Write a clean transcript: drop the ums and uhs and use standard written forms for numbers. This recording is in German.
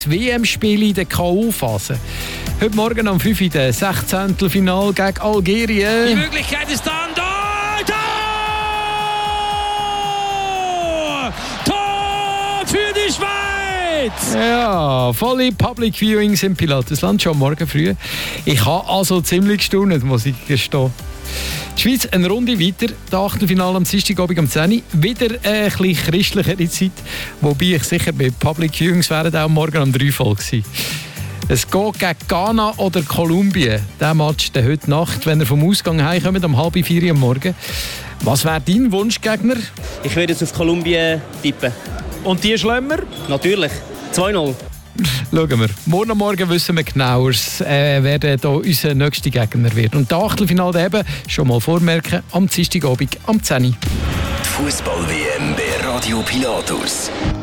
WM-Spiele in der K.O.-Phase. Heute Morgen um 5 Uhr der 16. Finale gegen Algerien. Die Möglichkeit ist da. Tor für die Schweiz! Ja, volle Public Viewings im Pilatusland schon morgen früh. Ich habe also ziemlich gestaunt, muss ich gestehen. Die Schweiz eine Runde weiter, das Achtelfinale am Dienstagabend um 10 Uhr. Wieder eine etwas christlichere Zeit, wobei ich sicher bei Public Viewings wären auch morgen um 3 voll gewesen. Es geht gegen Ghana oder Kolumbien. Der Match der heute Nacht, wenn ihr vom Ausgang heimkommt, um 3:30 Uhr am Morgen. Was wäre dein Wunschgegner? Ich würde jetzt auf Kolumbien tippen. Und die Schlemmer? Natürlich. 2-0. Schauen wir. Morgen wissen wir genauer, wer da unser nächster Gegner wird. Und das Achtelfinale eben, schon mal vormerken, am Dienstagabend am 10 Uhr. Die Fußball-WM bei Radio Pilatus.